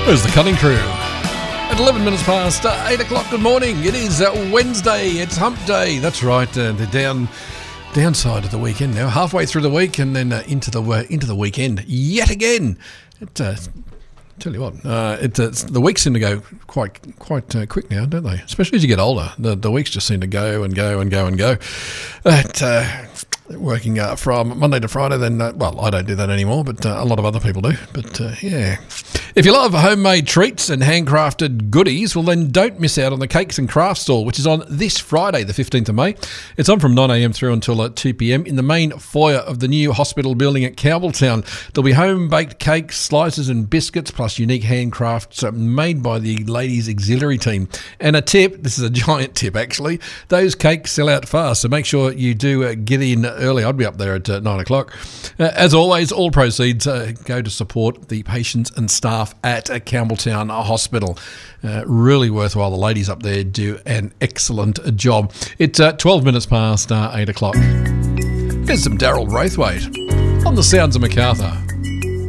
There's the Cutting Crew. At 11 minutes past 8 o'clock, good morning. It is Wednesday, it's hump day. That's right, the downside of the weekend now. Halfway through the week and then into the weekend yet again. Tell you what, the weeks seem to go quite quick now, don't they? Especially as you get older. The weeks just seem to go and go and go and go. Working from Monday to Friday, then, well, I don't do that anymore, but a lot of other people do. But, yeah. If you love homemade treats and handcrafted goodies, well, then don't miss out on the Cakes and Crafts stall, which is on this Friday, the 15th of May. It's on from 9am through until 2pm in the main foyer of the new hospital building at Campbelltown. There'll be home-baked cakes, slices and biscuits, plus unique handcrafts made by the ladies' auxiliary team. And a tip, this is a giant tip actually, those cakes sell out fast, so make sure you do get in early. I'd be up there at 9 o'clock. As always, all proceeds go to support the patients and staff at Campbelltown Hospital. Really worthwhile. The ladies up there do an excellent job. It's 12 minutes past 8 o'clock. Here's some Daryl Braithwaite on the sounds of Macarthur.